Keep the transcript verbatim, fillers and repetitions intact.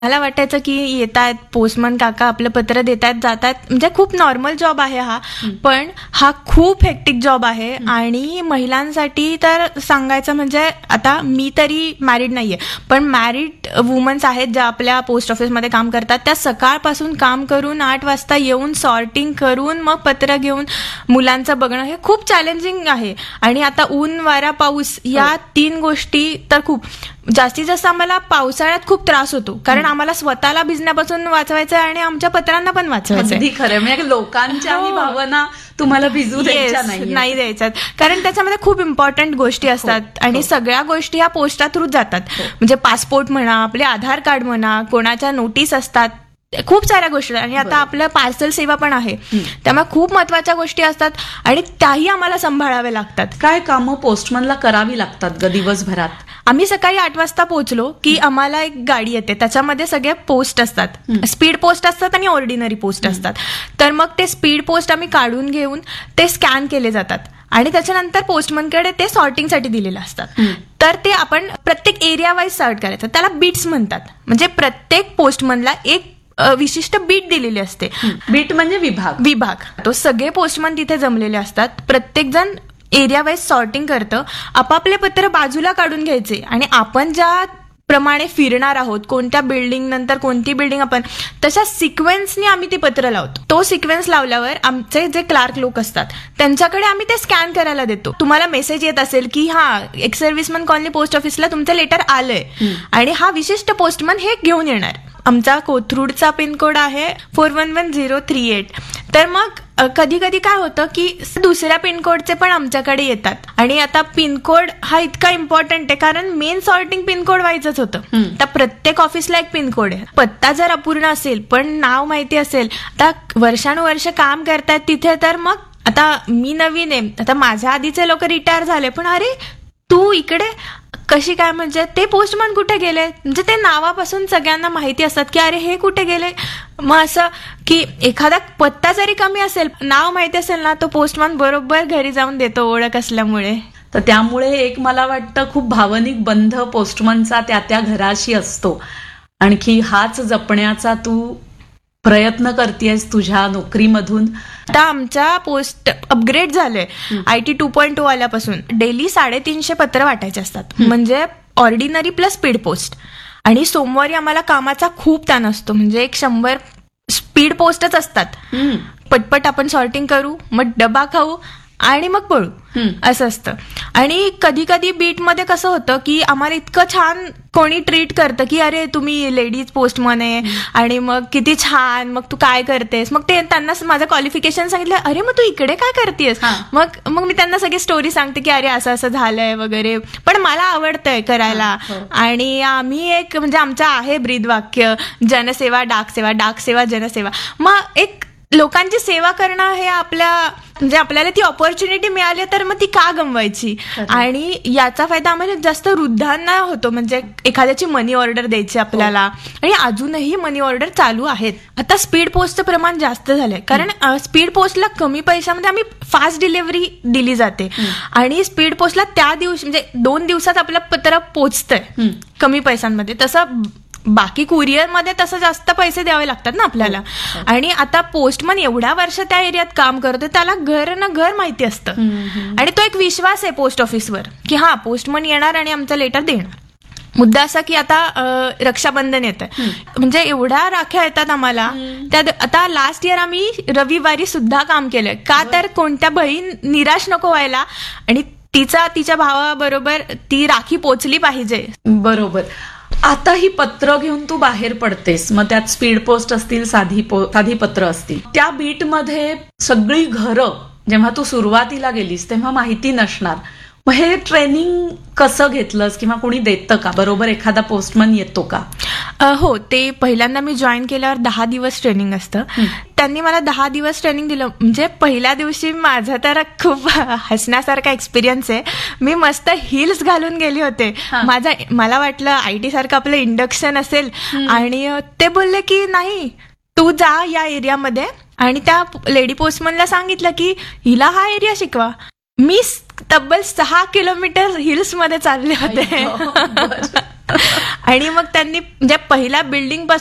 मला वाटायचं की येतात पोस्टमन काका आपलं पत्र देतात जातात, म्हणजे खूप नॉर्मल जॉब आहे हा. पण हा खूप हेक्टिक जॉब आहे. आणि महिलांसाठी तर सांगायचं म्हणजे आता मी तरी मॅरिड नाहीये, पण मॅरिड वुमन्स आहेत ज्या आपल्या पोस्ट ऑफिसमध्ये काम करतात, त्या सकाळपासून काम करून आठ वाजता येऊन सॉर्टिंग करून मग पत्र घेऊन मुलांचं बघणं हे खूप चॅलेंजिंग आहे. आणि आता ऊन वारा पाऊस या तीन गोष्टी तर खूप जास्तीत जास्त आम्हाला पावसाळ्यात खूप त्रास होतो, कारण आम्हाला स्वतःला भिजण्यापासून वाचवायचं आहे आणि आमच्या पत्रांना पण वाचवायचं. अगदी खरं, म्हणजे लोकांच्या भावना तुम्हाला भिजू द्यायच्या नाही द्यायच्यात, कारण त्याच्यामध्ये खूप इम्पॉर्टंट गोष्टी असतात आणि सगळ्या गोष्टी ह्या पोस्टा थ्रू जातात. म्हणजे पासपोर्ट म्हणा, आपले आधार कार्ड म्हणा, कोणाच्या नोटीस असतात, खूप साऱ्या गोष्टी. आणि आता आपलं पार्सल सेवा पण आहे, त्यामुळे खूप महत्वाच्या गोष्टी असतात आणि त्याही आम्हाला सांभाळाव्या लागतात. काय कामं पोस्टमनला करावी लागतात ग दिवसभरात? आम्ही सकाळी आठ वाजता पोहोचलो की आम्हाला एक गाडी येते, त्याच्यामध्ये सगळे पोस्ट असतात, स्पीड पोस्ट असतात आणि ऑर्डिनरी पोस्ट असतात. तर मग ते स्पीड पोस्ट आम्ही काढून घेऊन ते स्कॅन केले जातात आणि त्याच्यानंतर पोस्टमनकडे ते सॉर्टिंगसाठी दिलेले असतात. तर ते आपण प्रत्येक एरिया वाईज सॉर्ट करायचं, त्याला बीट्स म्हणतात. म्हणजे प्रत्येक पोस्टमनला एक विशिष्ट बीट दिलेली असते. बीट म्हणजे विभाग. विभाग तो सगळे पोस्टमन तिथे जमलेले असतात. प्रत्येक जण एरिया वाईज सॉर्टिंग करतं, आपापले पत्र बाजूला काढून घ्यायचे आणि आपण ज्या प्रमाणे फिरणार आहोत, कोणत्या बिल्डिंग नंतर कोणती बिल्डिंग, आपण तशा सिक्वेन्सनी आम्ही ते पत्र लावतो. तो सिक्वेन्स लावल्यावर आमचे जे क्लार्क लोक असतात त्यांच्याकडे आम्ही ते स्कॅन करायला देतो. तुम्हाला मेसेज येत असेल की हा एक्स सर्व्हिसमन कॉलनी पोस्ट ऑफिसला तुमचं लेटर आलंय आणि हा विशिष्ट पोस्टमन हे घेऊन येणार. आमचा कोथरूडचा पिनकोड आहे four one one zero three eight. तर मग कधी कधी काय होतं की दुसऱ्या पिनकोडचे पण आमच्याकडे येतात. आणि आता पिनकोड हा इतका इम्पॉर्टंट आहे, कारण मेन सॉर्टिंग पिनकोड व्हायचंच होतं. तर प्रत्येक ऑफिसला एक पिनकोड आहे. पत्ता जर अपूर्ण असेल पण नाव माहिती असेल, आता वर्षानुवर्ष काम करतात तिथे, तर मग आता मी नवीन आहे, आता माझ्या आधीचे लोक रिटायर झाले, पण अरे तू इकडे कशी काय, म्हणजे ते पोस्टमन कुठे गेले, म्हणजे ते नावापासून सगळ्यांना माहिती असतात की अरे हे कुठे गेले. मग असं की एखादा पत्ता जरी कमी असेल, नाव माहिती असेल ना, तो पोस्टमन बरोबर घरी जाऊन देतो ओळख असल्यामुळे. तर त्यामुळे एक मला वाटतं खूप भावनिक बंध पोस्टमनचा त्या त्या घराशी असतो. आणखी हाच जपण्याचा तू प्रयत्न करतेस तुझ्या नोकरीमधून. आता आमच्या पोस्ट अपग्रेड झाले I T two point two आल्यापासून. डेली साडेतीनशे पत्र वाटायचे असतात, म्हणजे ऑर्डिनरी प्लस स्पीड पोस्ट. आणि सोमवारी आम्हाला कामाचा खूप ताण असतो, म्हणजे एक शंभर स्पीड पोस्टच असतात. पटपट आपण सॉर्टिंग करू, मग डबा खाऊ आणि मग पळू, असं असतं. आणि कधी कधी बीटमध्ये कसं होतं की आम्हाला इतकं छान कोणी ट्रीट करतं की अरे तुम्ही लेडीज पोस्टमन आहे आणि मग किती छान, मग तू काय करतेस. मग ते त्यांना माझं क्वालिफिकेशन सांगितलं, अरे मग तू इकडे काय करतेस. मग मग मी त्यांना सगळी स्टोरी सांगते की अरे असं असं झालंय वगैरे, पण मला आवडतंय करायला. आणि आम्ही एक म्हणजे आमचं आहे ब्रीदवाक्य, जनसेवा डाकसेवा, डाकसेवा जनसेवा. मग एक लोकांची सेवा करणं हे आपल्या म्हणजे आपल्याला ती ऑपॉर्च्युनिटी मिळाली तर मग ती का गमवायची. आणि याचा फायदा आम्हाला जास्त वृद्धांना होतो, म्हणजे एखाद्याची मनी ऑर्डर द्यायची आपल्याला. आणि अजूनही मनी ऑर्डर चालू आहेत. आता स्पीड पोस्टचं प्रमाण जास्त झालंय, कारण स्पीड पोस्टला कमी पैशामध्ये आम्ही फास्ट डिलिव्हरी दिली जाते. आणि स्पीड पोस्टला त्या दिवशी म्हणजे दोन दिवसात आपलं पत्र पोचतंय कमी पैशांमध्ये. तसं बाकी कुरिअर मध्ये तसं जास्त पैसे द्यावे लागतात ना आपल्याला. आणि आता पोस्टमन एवढ्या वर्ष त्या एरियात काम करतो, त्याला घर ना घर माहिती असतं. आणि तो एक विश्वास आहे पोस्ट ऑफिसवर की हा पोस्टमन येणार आणि आमचं लेटर देणार. मुद्दा असा की आता रक्षाबंधन येतं, म्हणजे एवढ्या राख्या येतात आम्हाला. त्या आता लास्ट इयर आम्ही रविवारी सुद्धा काम केलंय, का तर कोणत्या बहीण निराश नको व्हायला आणि तिचा तिच्या भावाबरोबर ती राखी पोचली पाहिजे. बरोबर. आता ही पत्र घेऊन तू बाहेर पडतेस, मग त्यात स्पीड पोस्ट असतील, साधी साधी पत्र असतील. त्या बीटमध्ये सगळी घरं जेव्हा तू सुरुवातीला गेलीस तेव्हा माहिती नसणार. मग हे ट्रेनिंग कसं घेतलंस किंवा कोणी देतं का? बरोबर एखादा पोस्टमन येतो का? हो, ते पहिल्यांदा मी जॉईन केल्यावर दहा दिवस ट्रेनिंग असतं. त्यांनी मला दहा दिवस ट्रेनिंग दिलं. म्हणजे पहिल्या दिवशी माझा तर खूप हसण्यासारखा एक्सपिरियन्स आहे. मी मस्त हिल्स घालून गेले होते. माझा मला वाटलं आय टी सारखं आपलं इंडक्शन असेल आणि ते बोलले की नाही तू जा या एरियामध्ये. आणि त्या लेडी पोस्टमनला सांगितलं की हिला हा एरिया शिकवा. मी स- तब्बल सहा किलोमीटर हिल्स मध्ये चालले होते. आणि मग त्यांनी म्हणजे पहिल्या बिल्डिंग